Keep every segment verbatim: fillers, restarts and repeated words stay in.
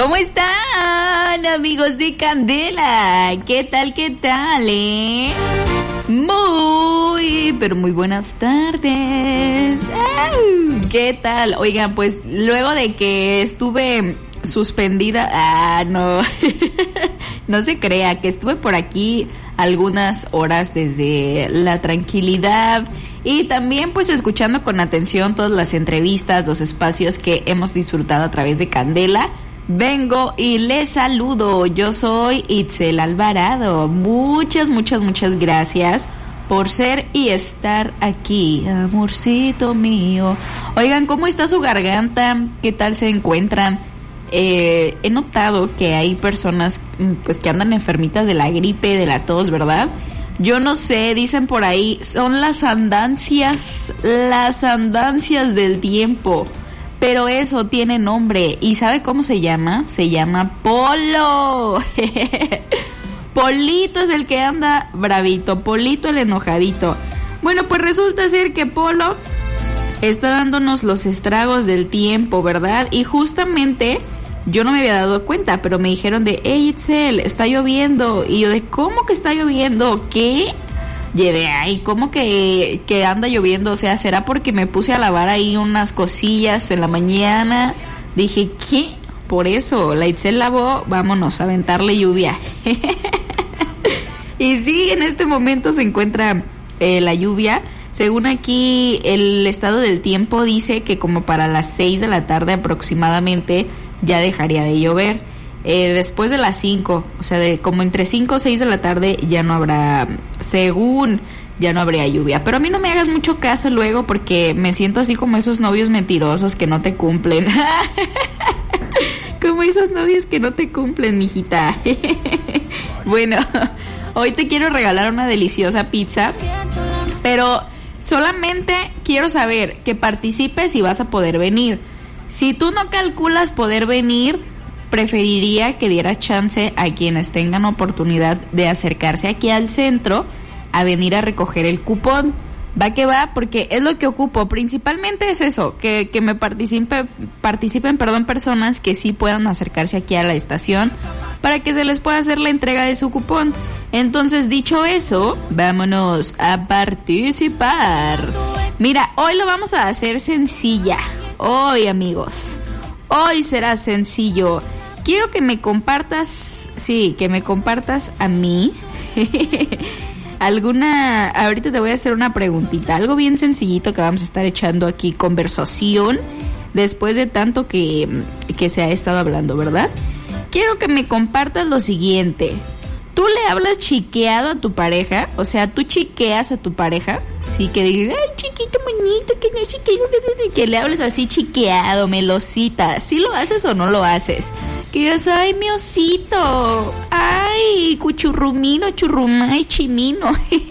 ¿Cómo están, amigos de Candela? ¿Qué tal, qué tal, eh? Muy, pero muy buenas tardes. ¿Qué tal? Oigan, pues luego de que estuve suspendida... Ah, no. No se crea, que estuve por aquí algunas horas desde la tranquilidad y también pues escuchando con atención todas las entrevistas, los espacios que hemos disfrutado a través de Candela. Vengo y les saludo. Yo soy Itzel Alvarado. Muchas, muchas, muchas gracias por ser y estar aquí, amorcito mío. Oigan, ¿cómo está su garganta? ¿Qué tal se encuentran? Eh, he notado que hay personas pues que andan enfermitas de la gripe, de la tos, ¿verdad? Yo no sé, dicen por ahí, son las andancias, las andancias del tiempo. Pero eso tiene nombre. ¿Y sabe cómo se llama? Se llama Polo. Polito es el que anda bravito, Polito el enojadito. Bueno, pues resulta ser que Polo está dándonos los estragos del tiempo, ¿verdad? Y justamente yo no me había dado cuenta, pero me dijeron de, hey Itzel, está lloviendo. Y yo de, ¿cómo que está lloviendo? ¿Qué? Llevé ahí, ¿cómo que, que anda lloviendo? O sea, ¿será porque me puse a lavar ahí unas cosillas en la mañana? Dije, ¿qué? Por eso, la Itzel lavó, vámonos a aventarle lluvia. Y sí, en este momento se encuentra eh, la lluvia. Según aquí, el estado del tiempo dice que como para las seis de la tarde aproximadamente ya dejaría de llover. Eh, después de las cinco, o sea, de como entre cinco o seis de la tarde ya no habrá, según, ya no habría lluvia. Pero a mí no me hagas mucho caso luego porque me siento así como esos novios mentirosos que no te cumplen. Como esos novios que no te cumplen, mijita. Bueno, hoy te quiero regalar una deliciosa pizza, pero solamente quiero saber que participes y vas a poder venir. Si tú no calculas poder venir, preferiría que diera chance a quienes tengan oportunidad de acercarse aquí al centro a venir a recoger el cupón. Va que va, porque es lo que ocupo. Principalmente es eso, que, que me participe, participen perdón, personas que sí puedan acercarse aquí a la estación para que se les pueda hacer la entrega de su cupón. Entonces, dicho eso, vámonos a participar. Mira, hoy lo vamos a hacer sencilla. Hoy, amigos, hoy será sencillo. Quiero que me compartas, sí, que me compartas a mí alguna, ahorita te voy a hacer una preguntita, algo bien sencillito que vamos a estar echando aquí conversación después de tanto que, que se ha estado hablando, ¿verdad? Quiero que me compartas lo siguiente. ¿Tú le hablas chiqueado a tu pareja? O sea, ¿tú chiqueas a tu pareja? Sí, que dices, ay, chiquito, bonito, que no chiqueo, que le hables así chiqueado, melosita. ¿Sí lo haces o no lo haces? Que digas, ay, mi osito, ay, cuchurrumino, churrumay, chimino.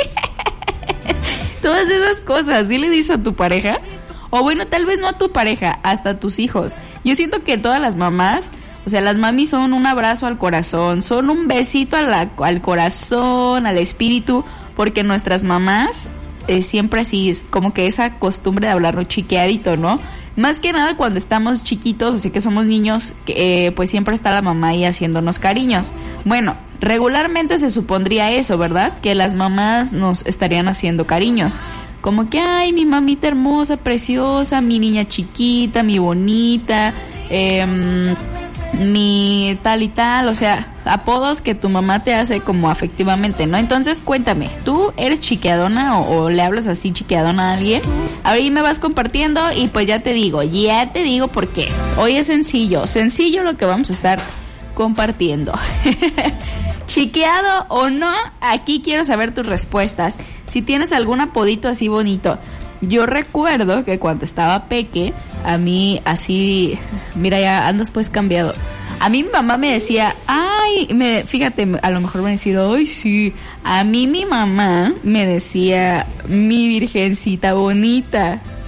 Todas esas cosas, ¿sí le dices a tu pareja? O bueno, tal vez no a tu pareja, hasta a tus hijos. Yo siento que todas las mamás... O sea, las mamis son un abrazo al corazón, son un besito a la, al corazón, al espíritu, porque nuestras mamás eh, siempre así, es como que esa costumbre de hablarnos chiqueadito, ¿no? Más que nada cuando estamos chiquitos, así que somos niños, eh, pues siempre está la mamá ahí haciéndonos cariños. Bueno, regularmente se supondría eso, ¿verdad? Que las mamás nos estarían haciendo cariños. Como que, ay, mi mamita hermosa, preciosa, mi niña chiquita, mi bonita, eh... mi tal y tal, o sea, apodos que tu mamá te hace como afectivamente, ¿no? Entonces, cuéntame, ¿tú eres chiqueadona o, o le hablas así chiqueadona a alguien? Ahí me vas compartiendo y pues ya te digo, ya te digo por qué. Hoy es sencillo, sencillo lo que vamos a estar compartiendo. Chiqueado o no, aquí quiero saber tus respuestas. Si tienes algún apodito así bonito. Yo recuerdo que cuando estaba peque, a mí así, mira, ya andas pues cambiado. A mí mi mamá me decía, ay, me, fíjate, a lo mejor van a decir, ay, sí. A mí mi mamá me decía, mi virgencita bonita.